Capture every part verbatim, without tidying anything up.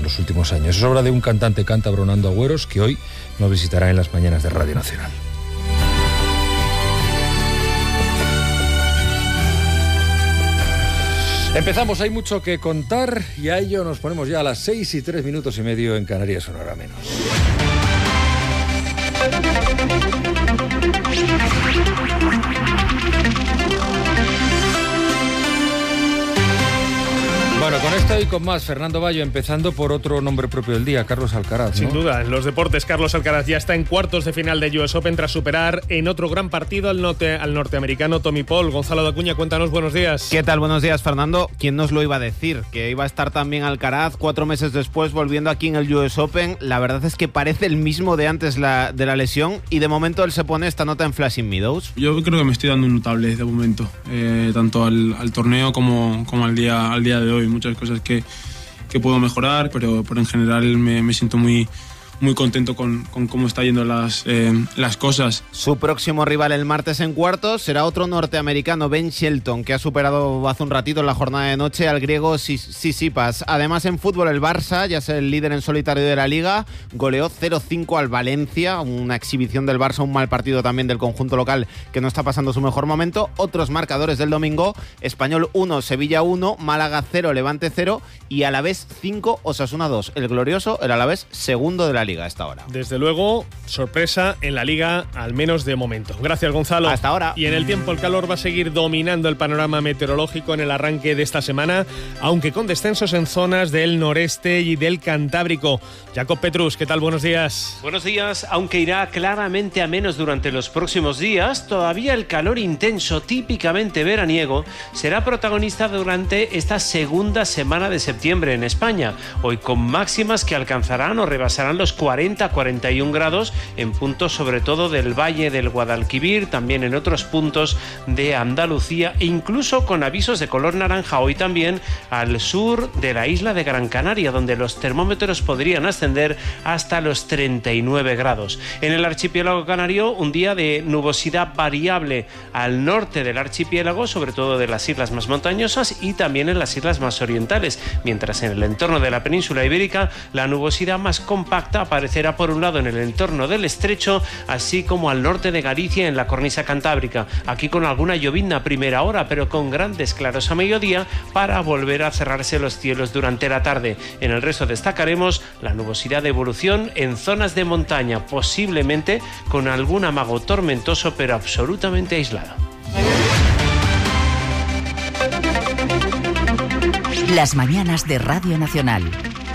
en los últimos años. Es obra de un cantante cántabro, Nando Agüeros, que hoy nos visitará en las mañanas de Radio Nacional. Empezamos, hay mucho que contar y a ello nos ponemos ya a las seis y tres minutos y medio en Canarias, una hora menos. Bueno, con esto y con más, Fernando Bayo, empezando por otro nombre propio del día, Carlos Alcaraz, ¿no? Sin duda, en los deportes, Carlos Alcaraz ya está en cuartos de final de U S Open tras superar en otro gran partido al, norte, al norteamericano Tommy Paul. Gonzalo de Acuña, cuéntanos, buenos días. ¿Qué tal? Buenos días, Fernando. ¿Quién nos lo iba a decir? Que iba a estar también Alcaraz cuatro meses después volviendo aquí en el U S Open. La verdad es que parece el mismo de antes la, de la lesión y de momento él se pone esta nota en Flushing Meadows. Yo creo que me estoy dando un notable de momento, eh, tanto al, al torneo como, como al, día, al día de hoy. Muchas cosas que que puedo mejorar, pero, pero en general me, me siento muy, muy contento con, con cómo está yendo las, eh, las cosas. Su próximo rival el martes en cuartos será otro norteamericano, Ben Shelton, que ha superado hace un ratito en la jornada de noche al griego Tsitsipas. Además, en fútbol, el Barça, ya es el líder en solitario de la Liga, goleó cero cinco al Valencia, una exhibición del Barça, un mal partido también del conjunto local que no está pasando su mejor momento. Otros marcadores del domingo: Español uno, Sevilla uno, Málaga cero, Levante cero y Alavés cinco, Osasuna dos. El glorioso, el Alavés, segundo de la Liga hasta ahora. Desde luego, sorpresa en la Liga, al menos de momento. Gracias, Gonzalo. Hasta ahora. Y en el tiempo, el calor va a seguir dominando el panorama meteorológico en el arranque de esta semana, aunque con descensos en zonas del noreste y del Cantábrico. Jacob Petrus, ¿qué tal? Buenos días. Buenos días. Aunque irá claramente a menos durante los próximos días, todavía el calor intenso, típicamente veraniego, será protagonista durante esta segunda semana de septiembre en España, hoy con máximas que alcanzarán o rebasarán los cuarenta a cuarenta y un grados en puntos sobre todo del Valle del Guadalquivir, también en otros puntos de Andalucía e incluso con avisos de color naranja hoy también al sur de la isla de Gran Canaria, donde los termómetros podrían ascender hasta los treinta y nueve grados. En el archipiélago canario, un día de nubosidad variable al norte del archipiélago, sobre todo de las islas más montañosas y también en las islas más orientales, mientras en el entorno de la península ibérica la nubosidad más compacta aparecerá por un lado en el entorno del estrecho, así como al norte de Galicia en la cornisa cantábrica, aquí con alguna llovizna a primera hora, pero con grandes claros a mediodía para volver a cerrarse los cielos durante la tarde. En el resto destacaremos la nubosidad de evolución en zonas de montaña, posiblemente con algún amago tormentoso, pero absolutamente aislado. Las mañanas de Radio Nacional.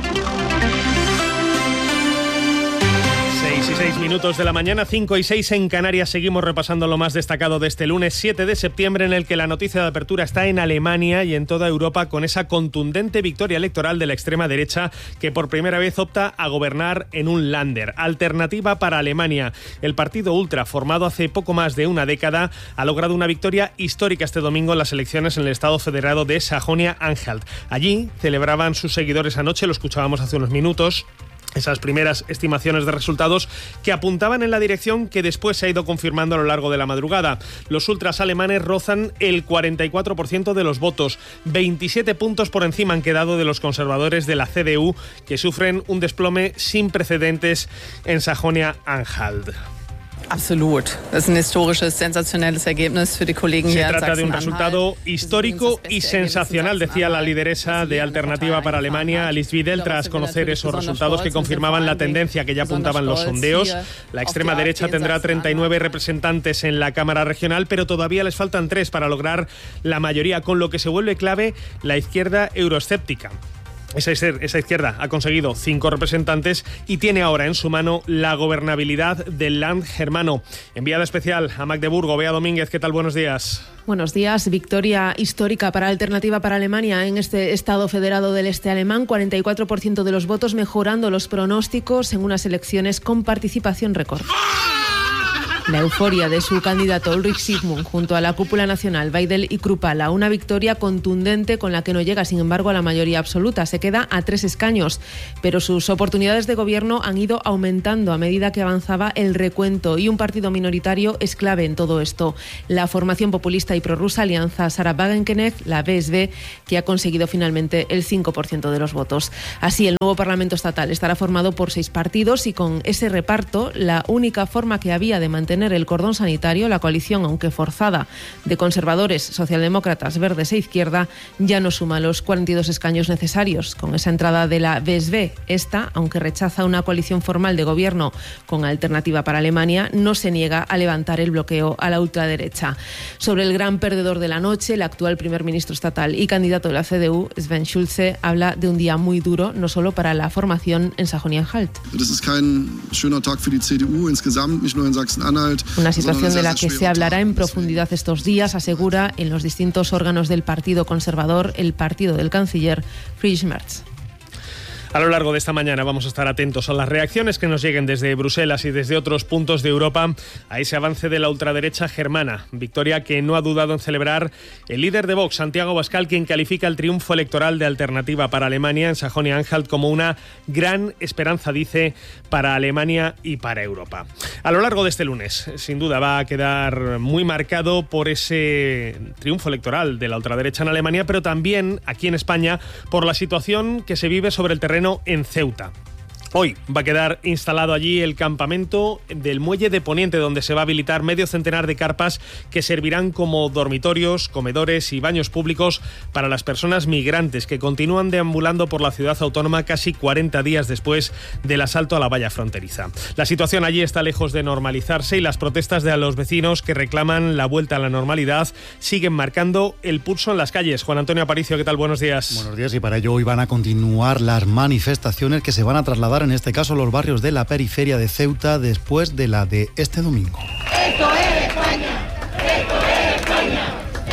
seis y seis minutos de la mañana, cinco y seis en Canarias. Seguimos repasando lo más destacado de este lunes siete de septiembre, en el que la noticia de apertura está en Alemania y en toda Europa con esa contundente victoria electoral de la extrema derecha que por primera vez opta a gobernar en un Länder. Alternativa para Alemania. El partido ultra, formado hace poco más de una década, ha logrado una victoria histórica este domingo en las elecciones en el Estado Federado de Sajonia-Anhalt. Allí celebraban sus seguidores anoche, lo escuchábamos hace unos minutos, esas primeras estimaciones de resultados que apuntaban en la dirección que después se ha ido confirmando a lo largo de la madrugada. Los ultras alemanes rozan el cuarenta y cuatro por ciento de los votos, veintisiete puntos por encima han quedado de los conservadores de la C D U, que sufren un desplome sin precedentes en Sajonia-Anhalt. Absolut. Das ist ein historisches, sensationelles Ergebnis für die Kollegen hier. Se trata de un resultado histórico y sensacional, decía la lideresa de Alternativa para Alemania, Alice Weidel, tras conocer esos resultados que confirmaban la tendencia que ya apuntaban los sondeos. La extrema derecha tendrá treinta y nueve representantes en la Cámara Regional, pero todavía les faltan tres para lograr la mayoría, con lo que se vuelve clave la izquierda euroescéptica. Esa, esa izquierda ha conseguido cinco representantes y tiene ahora en su mano la gobernabilidad del Land germano. Enviada especial a Magdeburgo, Bea Domínguez, ¿qué tal? Buenos días. Buenos días. Victoria histórica para Alternativa para Alemania en este Estado federado del este alemán. cuarenta y cuatro por ciento de los votos, mejorando los pronósticos en unas elecciones con participación récord. La euforia de su candidato Ulrich Sigmund junto a la cúpula nacional Weidel y Krupala, una victoria contundente con la que no llega, sin embargo, a la mayoría absoluta. Se queda a tres escaños, pero sus oportunidades de gobierno han ido aumentando a medida que avanzaba el recuento, y un partido minoritario es clave en todo esto. La formación populista y prorrusa Alianza Sarah Wagenknecht, la B S B, que ha conseguido finalmente el cinco por ciento de los votos. Así, el nuevo Parlamento estatal estará formado por seis partidos y con ese reparto, la única forma que había de mantener el cordón sanitario, la coalición, aunque forzada, de conservadores, socialdemócratas, verdes e izquierda, ya no suma los cuarenta y dos escaños necesarios. Con esa entrada de la B S B, esta, aunque rechaza una coalición formal de gobierno con Alternativa para Alemania, no se niega a levantar el bloqueo a la ultraderecha. Sobre el gran perdedor de la noche, el actual primer ministro estatal y candidato de la C D U, Sven Schulze, habla de un día muy duro, no solo para la formación en Sajonia-Anhalt. Una situación de la que se hablará en profundidad estos días, asegura, en los distintos órganos del Partido Conservador, el partido del canciller Friedrich Merz. A lo largo de esta mañana vamos a estar atentos a las reacciones que nos lleguen desde Bruselas y desde otros puntos de Europa a ese avance de la ultraderecha germana. Victoria que no ha dudado en celebrar el líder de Vox, Santiago Abascal, quien califica el triunfo electoral de Alternativa para Alemania en Sajonia-Anhalt como una gran esperanza, dice, para Alemania y para Europa. A lo largo de este lunes, sin duda, va a quedar muy marcado por ese triunfo electoral de la ultraderecha en Alemania, pero también aquí en España por la situación que se vive sobre el terreno en Ceuta. Hoy va a quedar instalado allí el campamento del Muelle de Poniente, donde se va a habilitar medio centenar de carpas que servirán como dormitorios, comedores y baños públicos para las personas migrantes que continúan deambulando por la ciudad autónoma casi cuarenta días después del asalto a la valla fronteriza. La situación allí está lejos de normalizarse y las protestas de los vecinos que reclaman la vuelta a la normalidad siguen marcando el pulso en las calles. Juan Antonio Aparicio, ¿qué tal? Buenos días. Buenos días, y para ello hoy van a continuar las manifestaciones que se van a trasladar en este caso los barrios de la periferia de Ceuta después de la de este domingo. ¡Esto es España! ¡Esto es España!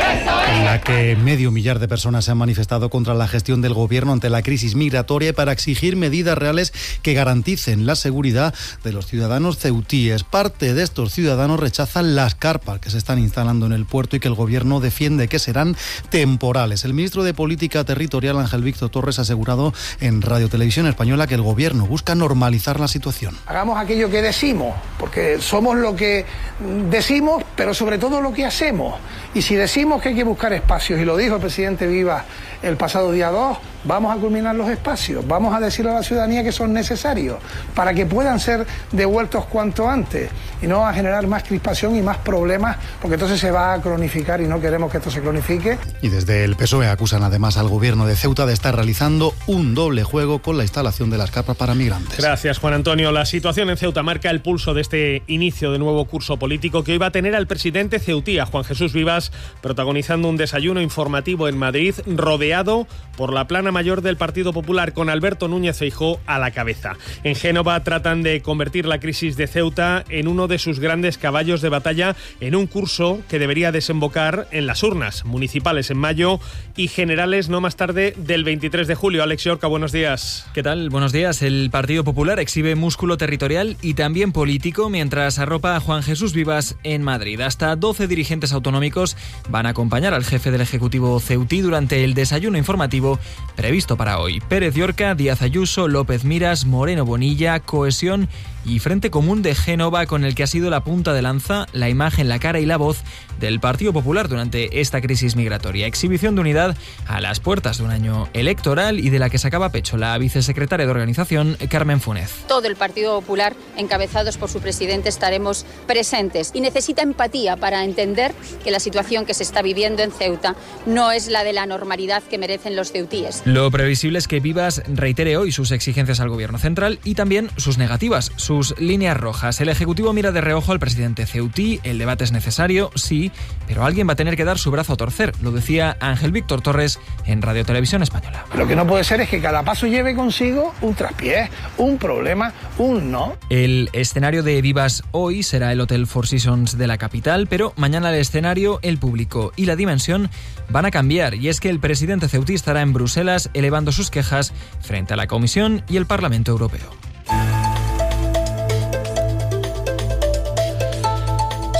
En la que medio millar de personas se han manifestado contra la gestión del gobierno ante la crisis migratoria y para exigir medidas reales que garanticen la seguridad de los ciudadanos ceutíes. Parte de estos ciudadanos rechazan las carpas que se están instalando en el puerto y que el gobierno defiende que serán temporales. El ministro de Política Territorial, Ángel Víctor Torres, ha asegurado en Radio Televisión Española que el gobierno busca normalizar la situación. Hagamos aquello que decimos, porque somos lo que decimos, pero sobre todo lo que hacemos. Y si decimos que hay que buscar espacios, y lo dijo el presidente Vivas el pasado día dos, vamos a culminar los espacios, vamos a decirle a la ciudadanía que son necesarios para que puedan ser devueltos cuanto antes y no a generar más crispación y más problemas, porque entonces se va a cronificar y no queremos que esto se cronifique. Y desde el P S O E acusan además al gobierno de Ceuta de estar realizando un doble juego con la instalación de las carpas para migrantes. Gracias, Juan Antonio. La situación en Ceuta marca el pulso de este inicio de nuevo curso político que hoy va a tener al presidente ceutí, Juan Jesús Vivas, protagonizando un desayuno informativo en Madrid, rodeado por la plana mayor del Partido Popular, con Alberto Núñez Feijóo a la cabeza. En Génova tratan de convertir la crisis de Ceuta en uno de sus grandes caballos de batalla en un curso que debería desembocar en las urnas municipales en mayo y generales no más tarde del veintitrés de julio. Alex Yorca, buenos días. ¿Qué tal? Buenos días. El Partido Popular exhibe músculo territorial y también político mientras arropa a Juan Jesús Vivas en Madrid. Hasta doce dirigentes autonómicos van a acompañar al jefe del Ejecutivo ceutí durante el desayuno informativo previsto para hoy. Pérez Yorca, Díaz Ayuso, López Miras, Moreno Bonilla, Cohesión y Frente Común de Génova, con el que ha sido la punta de lanza, la imagen, la cara y la voz del Partido Popular durante esta crisis migratoria. Exhibición de unidad a las puertas de un año electoral y de la que sacaba pecho la vicesecretaria de organización, Carmen Funes. Todo el Partido Popular, encabezados por su presidente, estaremos presentes y necesita empatía para entender que la situación que se está viviendo en Ceuta no es la de la normalidad que merecen los ceutíes. Lo previsible es que Vivas reitere hoy sus exigencias al gobierno central y también sus negativas, sus líneas rojas. El Ejecutivo mira de reojo al presidente ceutí. El debate es necesario, sí, pero alguien va a tener que dar su brazo a torcer. Lo decía Ángel Víctor Torres en Radio Televisión Española. Lo que no puede ser es que cada paso lleve consigo un traspiés, un problema, un no. El escenario de Vivas hoy será el Hotel Four Seasons de la capital, pero mañana el escenario, el público y la dimensión van a cambiar, y es que el presidente ceutí estará en Bruselas elevando sus quejas frente a la Comisión y el Parlamento Europeo.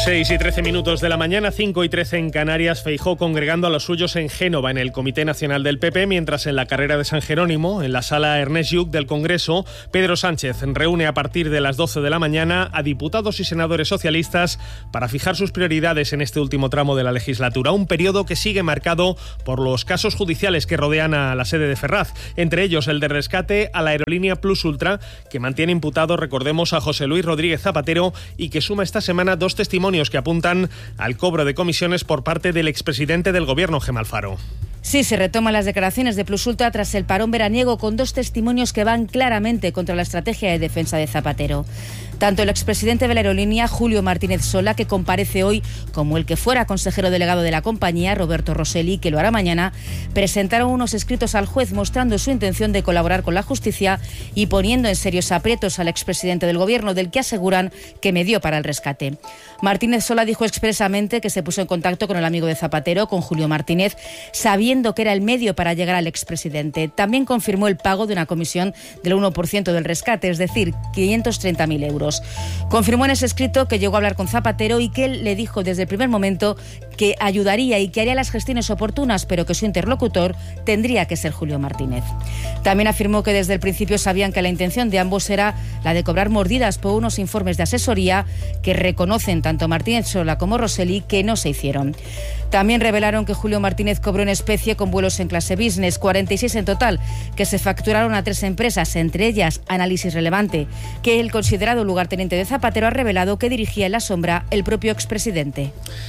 seis y trece minutos de la mañana, cinco y trece en Canarias. Feijóo congregando a los suyos en Génova, en el Comité Nacional del P P, mientras en la carrera de San Jerónimo, en la sala Ernest Lluch del Congreso, Pedro Sánchez reúne a partir de las doce de la mañana a diputados y senadores socialistas para fijar sus prioridades en este último tramo de la legislatura. Un periodo que sigue marcado por los casos judiciales que rodean a la sede de Ferraz, entre ellos el de rescate a la aerolínea Plus Ultra, que mantiene imputado, recordemos, a José Luis Rodríguez Zapatero y que suma esta semana dos testimonios que apuntan al cobro de comisiones por parte del expresidente del Gobierno, Gemma Alfaro. Sí, se retoman las declaraciones de Plus Ultra tras el parón veraniego, con dos testimonios que van claramente contra la estrategia de defensa de Zapatero. Tanto el expresidente de la aerolínea, Julio Martínez Sola, que comparece hoy, como el que fuera consejero delegado de la compañía, Roberto Rosselli, que lo hará mañana, presentaron unos escritos al juez mostrando su intención de colaborar con la justicia y poniendo en serios aprietos al expresidente del Gobierno, del que aseguran que medió para el rescate. Martínez Sola dijo expresamente que se puso en contacto con el amigo de Zapatero, con Julio Martínez, sabiendo que era el medio para llegar al expresidente. También confirmó el pago de una comisión del uno por ciento del rescate, es decir, quinientos treinta mil euros. Confirmó en ese escrito que llegó a hablar con Zapatero y que él le dijo desde el primer momento que ayudaría y que haría las gestiones oportunas, pero que su interlocutor tendría que ser Julio Martínez. También afirmó que desde el principio sabían que la intención de ambos era la de cobrar mordidas por unos informes de asesoría que reconocen tanto Martínez Sola como Rosselli que no se hicieron. También revelaron que Julio Martínez cobró en especie con vuelos en clase business, cuarenta y seis en total, que se facturaron a tres empresas, entre ellas Análisis Relevante, que el considerado lugarteniente de Zapatero ha revelado que dirigía en la sombra el propio expresidente.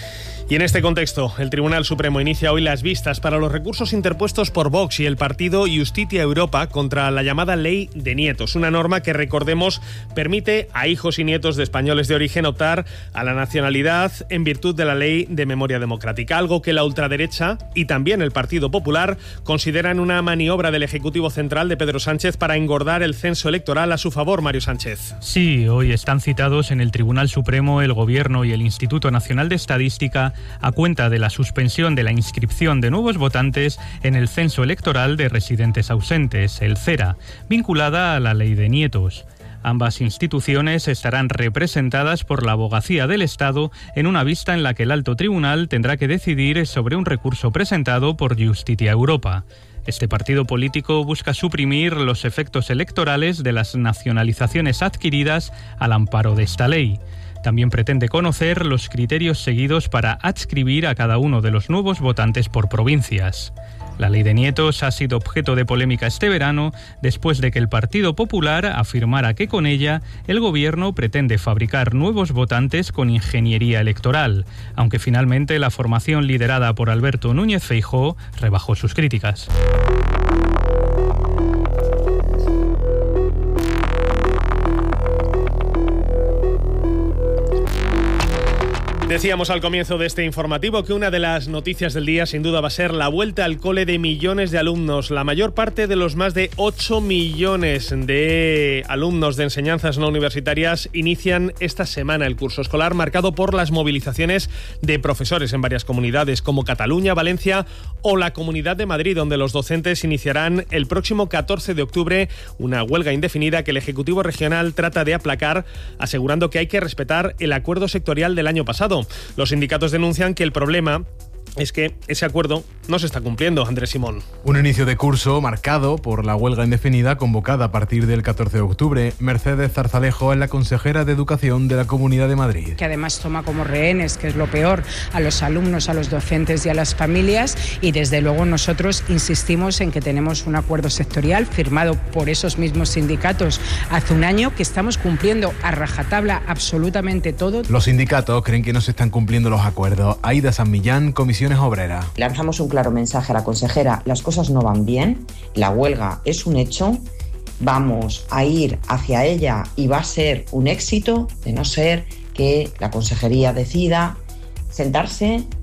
Y en este contexto, el Tribunal Supremo inicia hoy las vistas para los recursos interpuestos por Vox y el partido Justitia Europa contra la llamada Ley de Nietos, una norma que, recordemos, permite a hijos y nietos de españoles de origen optar a la nacionalidad en virtud de la Ley de Memoria Democrática, algo que la ultraderecha y también el Partido Popular consideran una maniobra del Ejecutivo Central de Pedro Sánchez para engordar el censo electoral a su favor. Mario Sánchez. Sí, hoy están citados en el Tribunal Supremo el Gobierno y el Instituto Nacional de Estadística a cuenta de la suspensión de la inscripción de nuevos votantes en el censo electoral de residentes ausentes, el CERA, vinculada a la Ley de Nietos. Ambas instituciones estarán representadas por la Abogacía del Estado en una vista en la que el Alto Tribunal tendrá que decidir sobre un recurso presentado por Justitia Europa. Este partido político busca suprimir los efectos electorales de las nacionalizaciones adquiridas al amparo de esta ley. También pretende conocer los criterios seguidos para adscribir a cada uno de los nuevos votantes por provincias. La Ley de Nietos ha sido objeto de polémica este verano después de que el Partido Popular afirmara que con ella el Gobierno pretende fabricar nuevos votantes con ingeniería electoral, aunque finalmente la formación liderada por Alberto Núñez Feijóo rebajó sus críticas. Decíamos al comienzo de este informativo que una de las noticias del día sin duda va a ser la vuelta al cole de millones de alumnos. La mayor parte de los más de ocho millones de alumnos de enseñanzas no universitarias inician esta semana el curso escolar, marcado por las movilizaciones de profesores en varias comunidades como Cataluña, Valencia o la Comunidad de Madrid, donde los docentes iniciarán el próximo catorce de octubre una huelga indefinida que el Ejecutivo Regional trata de aplacar, asegurando que hay que respetar el acuerdo sectorial del año pasado. Los sindicatos denuncian que el problema es que ese acuerdo no se está cumpliendo. Andrés Simón. Un inicio de curso marcado por la huelga indefinida convocada a partir del catorce de octubre. Mercedes Zarzalejo es la consejera de Educación de la Comunidad de Madrid. Que además toma como rehenes, que es lo peor, a los alumnos, a los docentes y a las familias, y desde luego nosotros insistimos en que tenemos un acuerdo sectorial firmado por esos mismos sindicatos hace un año, que estamos cumpliendo a rajatabla absolutamente todo. Los sindicatos creen que no se están cumpliendo los acuerdos. Aida San Millán, Comisión Obreras. Lanzamos un claro mensaje a la consejera: las cosas no van bien, la huelga es un hecho, vamos a ir hacia ella y va a ser un éxito, de no ser que la consejería decida sentarse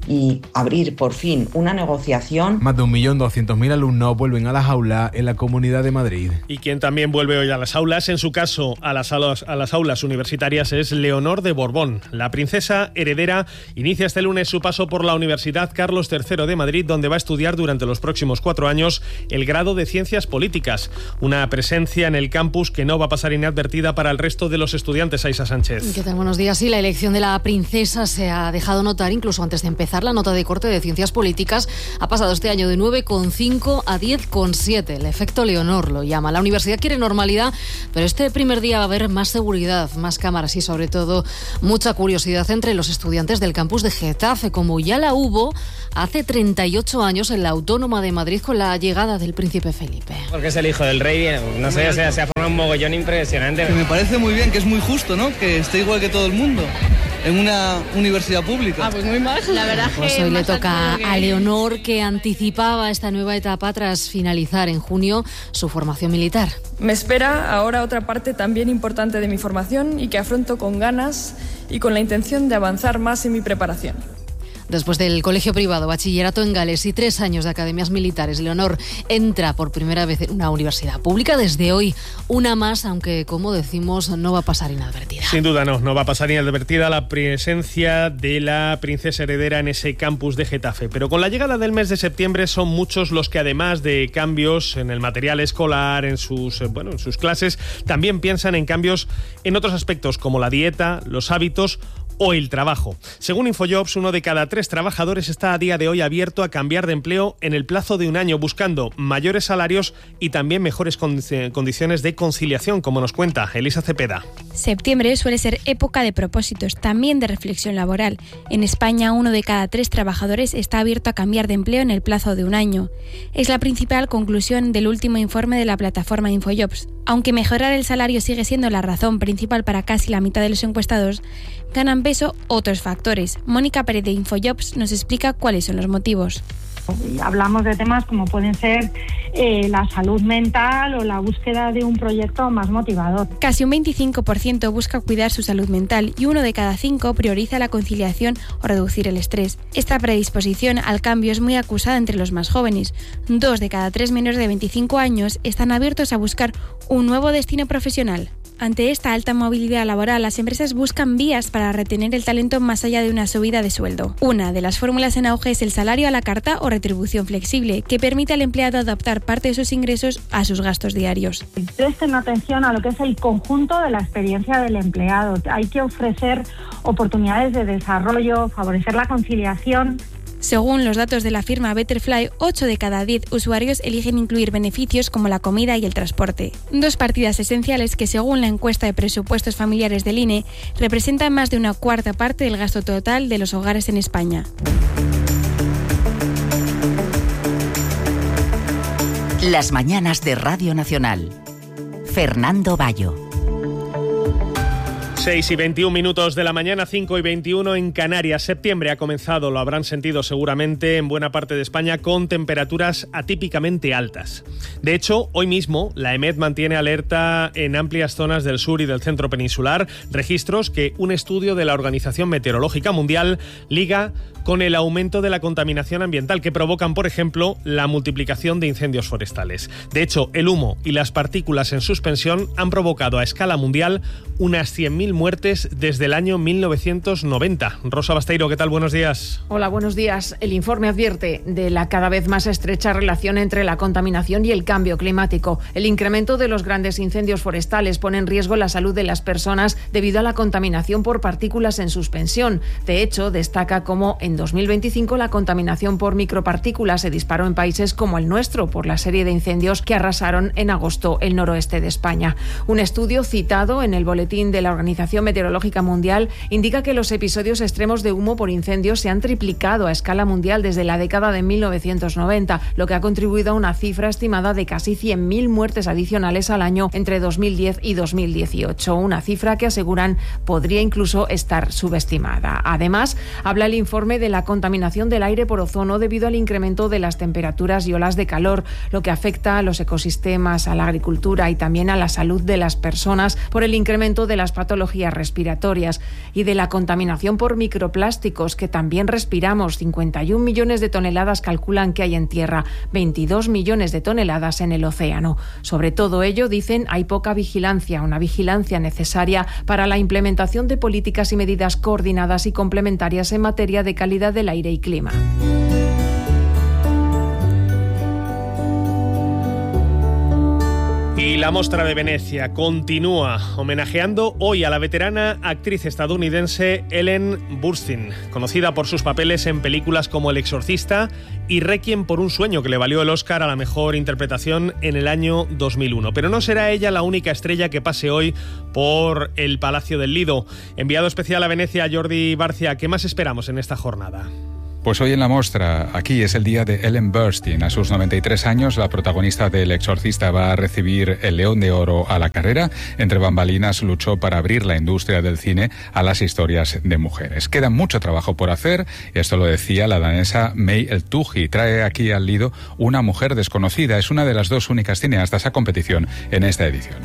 y abrir por fin una negociación. Más de un millón doscientos mil alumnos vuelven a las aulas en la Comunidad de Madrid. Y quien también vuelve hoy a las aulas, en su caso a las aulas, a las aulas universitarias, es Leonor de Borbón. La princesa heredera inicia este lunes su paso por la Universidad Carlos tercero de Madrid, donde va a estudiar durante los próximos cuatro años el grado de Ciencias Políticas. Una presencia en el campus que no va a pasar inadvertida para el resto de los estudiantes. Aisa Sánchez. ¿Qué tal? Buenos días. Sí, la elección de la princesa se ha dejado notar incluso antes de empezar. La nota de corte de Ciencias Políticas ha pasado este año de nueve coma cinco a diez coma siete. El efecto Leonor lo llama. La universidad quiere normalidad, pero este primer día va a haber más seguridad, más cámaras y sobre todo mucha curiosidad entre los estudiantes del campus de Getafe, como ya la hubo hace treinta y ocho años en la Autónoma de Madrid con la llegada del príncipe Felipe. Porque es el hijo del rey, no sé, o sea, se ha formado un mogollón impresionante. Que me parece muy bien, que es muy justo, ¿no? Que esté igual que todo el mundo en una universidad pública. Ah, pues muy mal. La verdad que pues hoy le toca a Leonor, que anticipaba esta nueva etapa tras finalizar en junio su formación militar. Me espera ahora otra parte también importante de mi formación y que afronto con ganas y con la intención de avanzar más en mi preparación. Después del colegio privado, bachillerato en Gales y tres años de academias militares, Leonor entra por primera vez en una universidad pública. Desde hoy, una más, aunque, como decimos, no va a pasar inadvertida. Sin duda no, no va a pasar inadvertida la presencia de la princesa heredera en ese campus de Getafe. Pero con la llegada del mes de septiembre son muchos los que, además de cambios en el material escolar, en sus, bueno, en sus clases, también piensan en cambios en otros aspectos, como la dieta, los hábitos o el trabajo. Según Infojobs, uno de cada tres trabajadores está a día de hoy abierto a cambiar de empleo en el plazo de un año, buscando mayores salarios y también mejores condiciones de conciliación, como nos cuenta Elisa Cepeda. Septiembre suele ser época de propósitos, también de reflexión laboral. En España, uno de cada tres trabajadores está abierto a cambiar de empleo en el plazo de un año. Es la principal conclusión del último informe de la plataforma Infojobs. Aunque mejorar el salario sigue siendo la razón principal para casi la mitad de los encuestados, ganan peso otros factores. Mónica Pérez de Infojobs nos explica cuáles son los motivos. Hablamos de temas como pueden ser eh, la salud mental o la búsqueda de un proyecto más motivador. Casi un veinticinco por ciento busca cuidar su salud mental y uno de cada cinco prioriza la conciliación o reducir el estrés. Esta predisposición al cambio es muy acusada entre los más jóvenes. Dos de cada tres menores de veinticinco años están abiertos a buscar un nuevo destino profesional. Ante esta alta movilidad laboral, las empresas buscan vías para retener el talento más allá de una subida de sueldo. Una de las fórmulas en auge es el salario a la carta o retribución flexible, que permite al empleado adaptar parte de sus ingresos a sus gastos diarios. Presten atención a lo que es el conjunto de la experiencia del empleado. Hay que ofrecer oportunidades de desarrollo, favorecer la conciliación. Según los datos de la firma Betterfly, ocho de cada diez usuarios eligen incluir beneficios como la comida y el transporte. Dos partidas esenciales que, según la encuesta de presupuestos familiares del I N E, representan más de una cuarta parte del gasto total de los hogares en España. Las mañanas de Radio Nacional. Fernando Bayo. seis y veintiún minutos de la mañana, cinco y veintiuno en Canarias. Septiembre ha comenzado, lo habrán sentido seguramente en buena parte de España, con temperaturas atípicamente altas. De hecho, hoy mismo la EMET mantiene alerta en amplias zonas del sur y del centro peninsular, registros que un estudio de la Organización Meteorológica Mundial liga con el aumento de la contaminación ambiental que provocan, por ejemplo, la multiplicación de incendios forestales. De hecho, el humo y las partículas en suspensión han provocado a escala mundial unas cien mil muertes desde el año mil novecientos noventa. Rosa Basteiro, ¿qué tal? Buenos días. Hola, buenos días. El informe advierte de la cada vez más estrecha relación entre la contaminación y el cambio climático. El incremento de los grandes incendios forestales pone en riesgo la salud de las personas debido a la contaminación por partículas en suspensión. De hecho, destaca cómo en dos mil veinticinco la contaminación por micropartículas se disparó en países como el nuestro por la serie de incendios que arrasaron en agosto el noroeste de España. Un estudio citado en el boletín de la Organización Meteorológica Mundial indica que los episodios extremos de humo por incendios se han triplicado a escala mundial desde la década de mil novecientos noventa, lo que ha contribuido a una cifra estimada de casi cien mil muertes adicionales al año entre dos mil diez y dos mil dieciocho, una cifra que aseguran podría incluso estar subestimada. Además, habla el informe de de la contaminación del aire por ozono debido al incremento de las temperaturas y olas de calor, lo que afecta a los ecosistemas, a la agricultura y también a la salud de las personas por el incremento de las patologías respiratorias, y de la contaminación por microplásticos que también respiramos. cincuenta y un millones de toneladas calculan que hay en tierra, veintidós millones de toneladas en el océano. Sobre todo ello, dicen, hay poca vigilancia, una vigilancia necesaria para la implementación de políticas y medidas coordinadas y complementarias en materia de calidad del aire y clima. Y la Mostra de Venecia continúa homenajeando hoy a la veterana actriz estadounidense Ellen Burstyn, conocida por sus papeles en películas como El Exorcista y Requiem por un sueño, que le valió el Oscar a la mejor interpretación en el año dos mil uno. Pero no será ella la única estrella que pase hoy por el Palacio del Lido. Enviado especial a Venecia, Jordi Barcia, ¿qué más esperamos en esta jornada? Pues hoy en la Mostra, aquí es el día de Ellen Burstyn. A sus noventa y tres años, la protagonista del Exorcista va a recibir el León de Oro a la carrera. Entre bambalinas luchó para abrir la industria del cine a las historias de mujeres. Queda mucho trabajo por hacer, esto lo decía la danesa May Eltugi. Trae aquí al Lido una mujer desconocida. Es una de las dos únicas cineastas a competición en esta edición.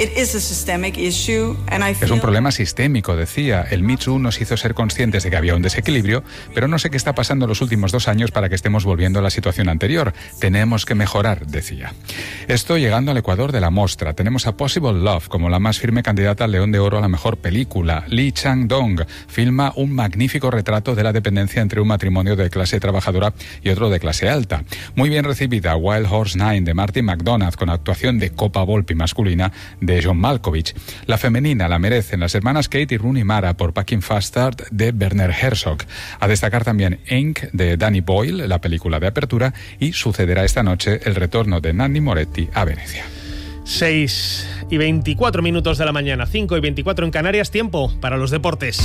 Es un problema sistémico, decía. El Me Too nos hizo ser conscientes de que había un desequilibrio, pero no sé qué está pasando en los últimos últimos dos años para que estemos volviendo a la situación anterior. Tenemos que mejorar, decía. Esto llegando al Ecuador de la Mostra. Tenemos a Possible Love como la más firme candidata al León de Oro a la mejor película. Lee Chang-dong filma un magnífico retrato de la dependencia entre un matrimonio de clase trabajadora y otro de clase alta. Muy bien recibida Wild Horse Nine de Martin McDonagh, con actuación de Copa Volpi masculina de John Malkovich. La femenina la merecen las hermanas Kate y Rooney Mara por Packing Fast Start de Werner Herzog. A destacar también Ink de Danny Boyle, la película de apertura, y sucederá esta noche el retorno de Nanni Moretti a Venecia. seis y veinticuatro minutos de la mañana, cinco y veinticuatro en Canarias, tiempo para los deportes.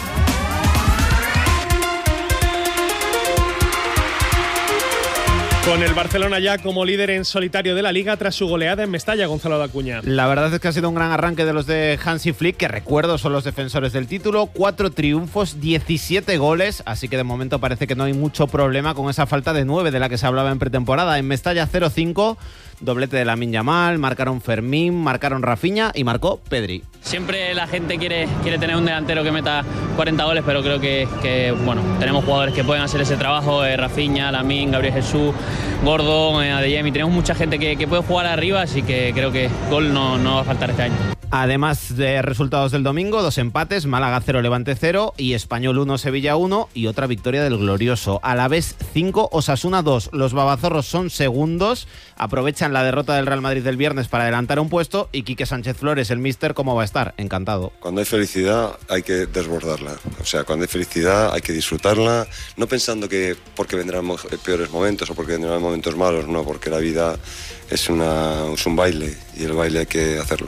Con el Barcelona ya como líder en solitario de la Liga tras su goleada en Mestalla, Gonzalo Dacuña. La verdad es que ha sido un gran arranque de los de Hansi Flick, que recuerdo son los defensores del título. Cuatro triunfos, diecisiete goles, así que de momento parece que no hay mucho problema con esa falta de nueve de la que se hablaba en pretemporada. En Mestalla cero cinco, doblete de Lamine Yamal, marcaron Fermín, marcaron Rafinha y marcó Pedri. Siempre la gente quiere, quiere tener un delantero que meta cuarenta goles, pero creo que, que bueno, tenemos jugadores que pueden hacer ese trabajo, eh, Rafinha, Lamine, Gabriel Jesús, Gordon, eh, Adeyemi, tenemos mucha gente que, que puede jugar arriba, así que creo que gol no, no va a faltar este año. Además de resultados del domingo, dos empates, Málaga cero, Levante cero y Español uno, Sevilla uno y otra victoria del glorioso. Alavés cinco, Osasuna dos. Los babazorros son segundos, aprovechan la derrota del Real Madrid del viernes para adelantar un puesto y Quique Sánchez Flores, el míster, ¿cómo va a estar? Encantado. Cuando hay felicidad hay que desbordarla, o sea, cuando hay felicidad hay que disfrutarla, no pensando que porque vendrán peores momentos o porque vendrán momentos malos, no, porque la vida es, una, es un baile y el baile hay que hacerlo.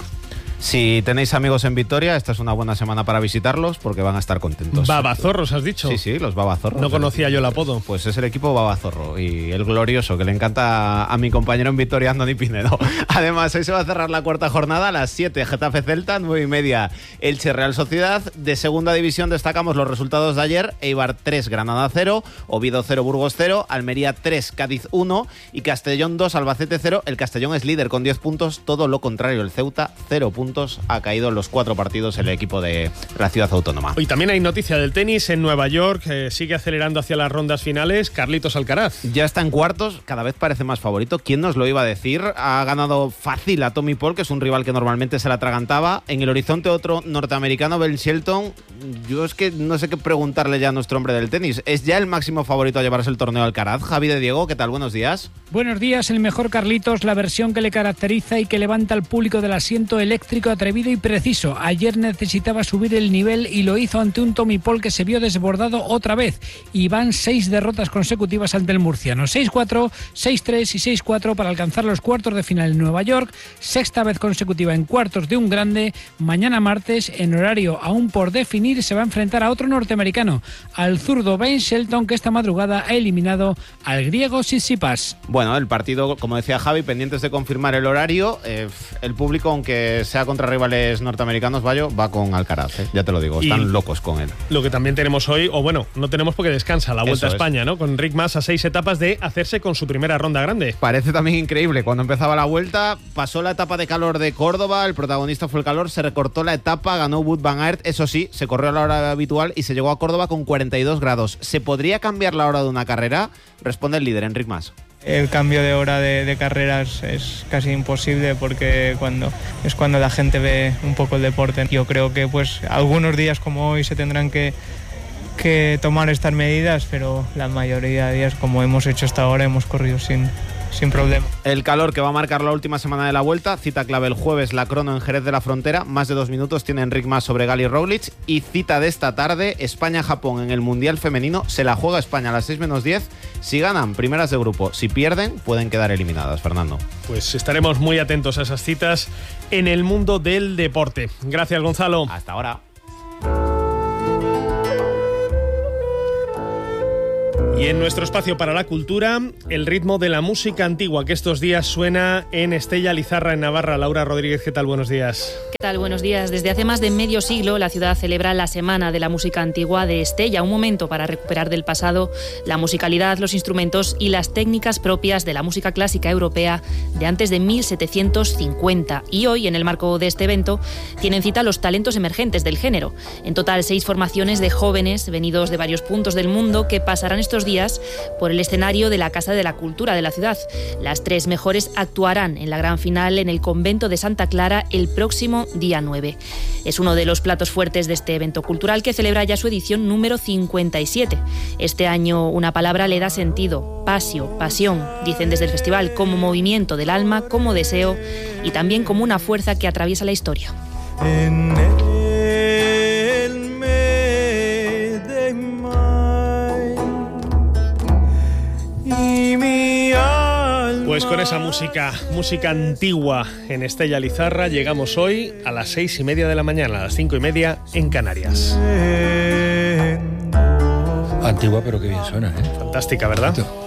Si tenéis amigos en Vitoria, esta es una buena semana para visitarlos porque van a estar contentos. ¿Babazorros has dicho? Sí, sí, los babazorros. No conocía yo el apodo. Pues es el equipo babazorro y el glorioso, que le encanta a mi compañero en Vitoria, Andoni Pinedo. Además, hoy se va a cerrar la cuarta jornada a las siete, Getafe Celta, nueve y media, Elche Real Sociedad. De segunda división destacamos los resultados de ayer: Eibar tres, Granada cero, Oviedo cero, Burgos cero, Almería tres, Cádiz uno y Castellón dos, Albacete cero. El Castellón es líder con diez puntos, todo lo contrario, el Ceuta cero puntos. Ha caído en los cuatro partidos el equipo de la ciudad autónoma. Hoy también hay noticia del tenis en Nueva York, eh, sigue acelerando hacia las rondas finales. Carlitos Alcaraz. Ya está en cuartos, cada vez parece más favorito. ¿Quién nos lo iba a decir? Ha ganado fácil a Tommy Paul, que es un rival que normalmente se la atragantaba. En el horizonte otro norteamericano, Ben Shelton. Yo es que no sé qué preguntarle ya a nuestro hombre del tenis. ¿Es ya el máximo favorito a llevarse el torneo Alcaraz? Javi de Diego, ¿qué tal? Buenos días. Buenos días, el mejor Carlitos, la versión que le caracteriza y que levanta al público del asiento eléctrico, atrevido y preciso. Ayer necesitaba subir el nivel y lo hizo ante un Tommy Paul que se vio desbordado otra vez. Y van seis derrotas consecutivas ante el murciano. seis cuatro, seis tres y seis cuatro para alcanzar los cuartos de final en Nueva York. Sexta vez consecutiva en cuartos de un grande. Mañana martes, en horario aún por definir, se va a enfrentar a otro norteamericano, al zurdo Ben Shelton, que esta madrugada ha eliminado al griego Tsitsipas. Bueno, el partido, como decía Javi, pendientes de confirmar el horario. Eh, el público, aunque sea contra rivales norteamericanos, Bayo, va con Alcaraz, ¿eh? Ya te lo digo, están y locos con él. Lo que también tenemos hoy, o bueno, no tenemos porque descansa, la Vuelta Eso a España, es. ¿no? Con Enric Mas a seis etapas de hacerse con su primera ronda grande. Parece también increíble, cuando empezaba la Vuelta, pasó la etapa de calor de Córdoba, el protagonista fue el calor, se recortó la etapa, ganó Wout van Aert, eso sí, se corrió a la hora habitual y se llegó a Córdoba con cuarenta y dos grados. ¿Se podría cambiar la hora de una carrera? Responde el líder, Enric Mas. El cambio de hora de, de carreras es casi imposible porque cuando es cuando la gente ve un poco el deporte. Yo creo que pues algunos días como hoy se tendrán que, que tomar estas medidas, pero la mayoría de días, como hemos hecho hasta ahora, hemos corrido sin, sin problema. El calor que va a marcar la última semana de la Vuelta, cita clave el jueves, la crono en Jerez de la Frontera, más de dos minutos tiene Enric Mas sobre Gali Roglic, y cita de esta tarde, España-Japón en el Mundial Femenino, se la juega España a las seis menos diez, si ganan, primeras de grupo, si pierden, pueden quedar eliminadas, Fernando. Pues estaremos muy atentos a esas citas en el mundo del deporte. Gracias, Gonzalo. Hasta ahora. Y en nuestro espacio para la cultura, el ritmo de la música antigua que estos días suena en Estella Lizarra, en Navarra. Laura Rodríguez, ¿qué tal? Buenos días. ¿Qué tal? Buenos días. Desde hace más de medio siglo, la ciudad celebra la Semana de la Música Antigua de Estella, un momento para recuperar del pasado la musicalidad, los instrumentos y las técnicas propias de la música clásica europea de antes de mil setecientos cincuenta. Y hoy, en el marco de este evento, tienen cita los talentos emergentes del género. En total, seis formaciones de jóvenes venidos de varios puntos del mundo que pasarán estos días por el escenario de la Casa de la Cultura de la ciudad. Las tres mejores actuarán en la gran final en el convento de Santa Clara el próximo día nueve. Es uno de los platos fuertes de este evento cultural que celebra ya su edición número cincuenta y siete. Este año una palabra le da sentido: pasio, pasión, dicen desde el festival, como movimiento del alma, como deseo y también como una fuerza que atraviesa la historia. En Pues con esa música, música antigua en Estella Lizarra, llegamos hoy a las seis y media de la mañana, a las cinco y media en Canarias. Antigua, pero qué bien suena, ¿eh? Fantástica, ¿verdad?